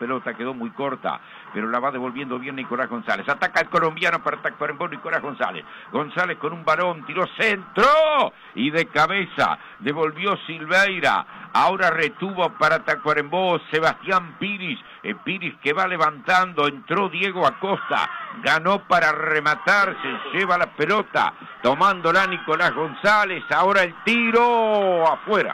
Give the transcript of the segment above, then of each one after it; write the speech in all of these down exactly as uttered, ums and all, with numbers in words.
pelota, quedó muy corta, pero la va devolviendo bien Nicolás González. Ataca el colombiano para Tacuarembó, Nicolás González. González con un varón, tiró centro y de cabeza devolvió Silveira. Ahora retuvo para Tacuarembó Sebastián Piris. Eh, Piris que va levantando, entró Diego Acosta, ganó para rematar, se lleva la pelota, tomándola Nicolás González. Ahora el tiro afuera,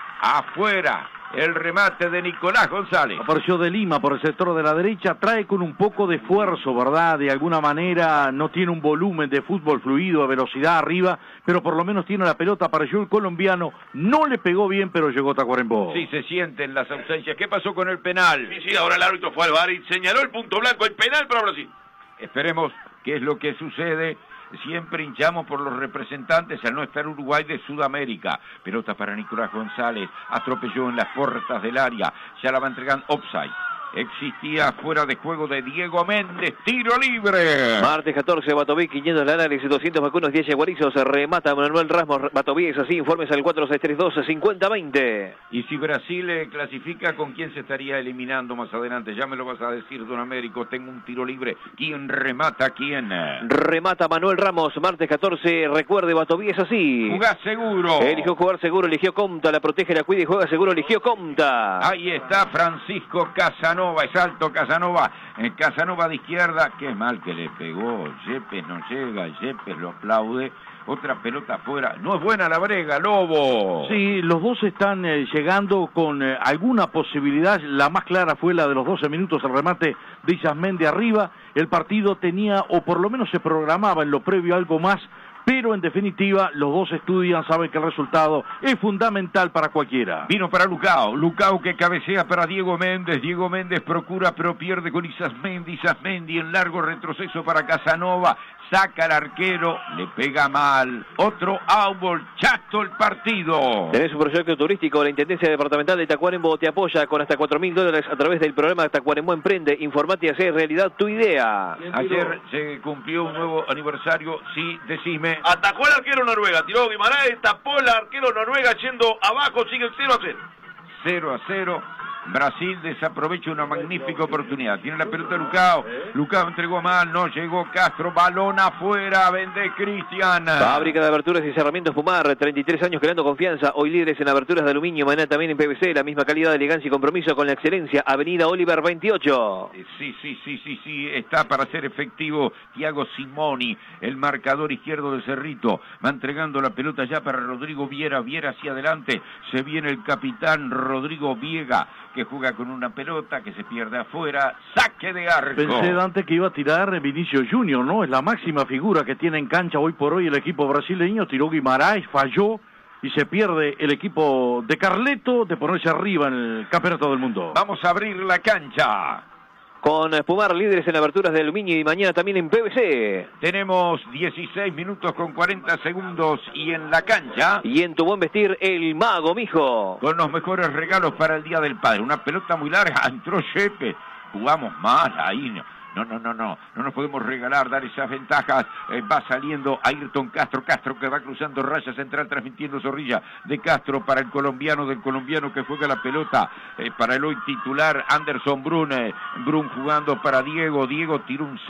afuera. El remate de Nicolás González. Apareció de Lima por el sector de la derecha, trae con un poco de esfuerzo, ¿verdad? De alguna manera no tiene un volumen de fútbol fluido, de velocidad arriba, pero por lo menos tiene la pelota, apareció el colombiano, no le pegó bien, pero llegó Tacuarembó. Sí, se sienten las ausencias. ¿Qué pasó con el penal? Sí, sí, ahora el árbitro fue al V A R y señaló el punto blanco, el penal para Brasil. Esperemos qué es lo que sucede. Siempre hinchamos por los representantes al no estar Uruguay de Sudamérica. Pelota para Nicolás González, atropelló en las puertas del área, ya la va entregando offside. Existía fuera de juego de Diego Méndez, tiro libre. Martes catorce, Batoví, quinientos el análisis, doscientos vacunos, diez yaguarizos, remata Manuel Ramos, Batoví, es así, informes al cuatro seis tres dos, cincuenta veinte. Y si Brasil eh, clasifica, ¿con quién se estaría eliminando más adelante? Ya me lo vas a decir, don Américo, tengo un tiro libre. ¿Quién remata quién? Remata Manuel Ramos, martes catorce, recuerde, Batoví, es así. Jugá seguro. Eligió jugar seguro, eligió Comta, la protege, la cuida y juega seguro, eligió Comta. Ahí está Francisco Casanova. Es alto Casanova, eh, Casanova de izquierda, qué mal que le pegó, Yepes no llega, Yepes lo aplaude, otra pelota afuera, no es buena la brega, Lobo. Sí, los dos están eh, llegando con eh, alguna posibilidad, la más clara fue la de los doce minutos, el remate de Isasmendi arriba, el partido tenía, o por lo menos se programaba en lo previo algo más, pero en definitiva los dos estudian, saben que el resultado es fundamental para cualquiera. Vino para Lucao, Lucao que cabecea para Diego Méndez, Diego Méndez procura pero pierde con Isasmendi, Isasmendi en largo retroceso para Casanova, saca al arquero, le pega mal, otro árbol, chato el partido. Tenés un proyecto turístico, la Intendencia Departamental de Tacuarembó te apoya con hasta cuatro mil dólares a través del programa Tacuarembó Emprende, informate y hacer realidad tu idea. Ayer se cumplió un nuevo aniversario, sí, decime. Atacó el arquero Noruega, tiró Guimaraes, tapó el arquero Noruega yendo abajo, sigue el cero a cero. cero a cero. Brasil desaprovecha una magnífica oportunidad. Tiene la pelota Lucao. Lucao entregó mal, no llegó Castro. Balón afuera, vende Cristian. Fábrica de aberturas y cerramientos Pumar, treinta y tres años creando confianza. Hoy líderes en aberturas de aluminio, mañana también en P V C. La misma calidad, elegancia y compromiso con la excelencia. Avenida Oliver veintiocho. Sí, sí, sí, sí, sí. Está para ser efectivo Thiago Simoni, el marcador izquierdo del Cerrito. Va entregando la pelota ya para Rodrigo Viera. Viera hacia adelante. Se viene el capitán Rodrigo Viega, que juega con una pelota que se pierde afuera, saque de arco. Pensé, Dante, que iba a tirar Vinicio Junior, ¿no? Es la máxima figura que tiene en cancha hoy por hoy el equipo brasileño. Tiró Guimaraes, falló y se pierde el equipo de Carleto de ponerse arriba en el Campeonato del Mundo. Vamos a abrir la cancha. Con Pumar, líderes en aberturas de aluminio y mañana también en P V C. Tenemos dieciséis minutos con cuarenta segundos y en la cancha. Y en tu buen vestir, el mago, mijo. Con los mejores regalos para el Día del Padre. Una pelota muy larga, entró Yepes. Jugamos mal ahí. No, no, no, no. No nos podemos regalar, dar esas ventajas. Eh, va saliendo Ayrton Castro. Castro que va cruzando raya central, transmitiendo Zorrilla de Castro para el colombiano, del colombiano que juega la pelota eh, para el hoy titular Anderson Brun. Eh, Brun jugando para Diego. Diego tira un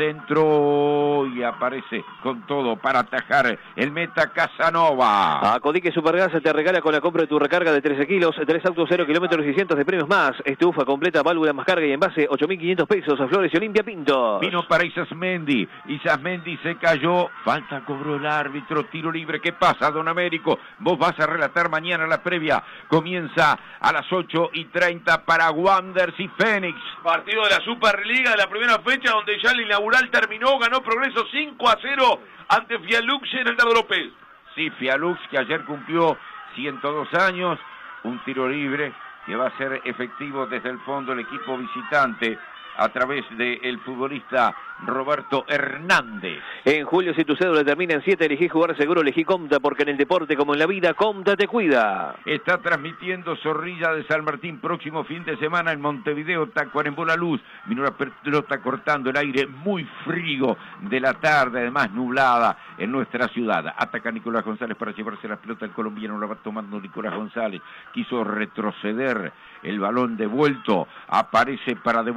centro y aparece con todo para atajar el meta Casanova. A Codique Supergas te regala con la compra de tu recarga de trece kilos, tres autos, cero kilómetros y cientos de premios más. Estufa completa, válvula más carga y envase, ocho mil quinientos pesos. A Flores y Olimpia Pinto. Vino para Isasmendi, Isasmendi se cayó, falta cobró el árbitro, tiro libre. ¿Qué pasa, don Américo? Vos vas a relatar mañana la previa, comienza a las ocho y treinta para Wanderers y Fénix. Partido de la Superliga de la primera fecha, donde ya el inaugural terminó, ganó Progreso cinco a cero ante Fialux en el Dado López. Sí, Fialux que ayer cumplió ciento dos años, un tiro libre que va a ser efectivo desde el fondo el equipo visitante, a través del futbolista Roberto Hernández. En julio, si tu cédula termina en siete, elegí jugar seguro, elegí Comta, porque en el deporte como en la vida, Comta te cuida. Está transmitiendo Zorrilla de San Martín, próximo fin de semana en Montevideo, Tacuarembó La Luz. Vino la pelota cortando el aire, muy frío de la tarde, además nublada en nuestra ciudad. Ataca Nicolás González para llevarse la pelota, el colombiano la va tomando Nicolás González. Quiso retroceder, el balón devuelto, aparece para devolver.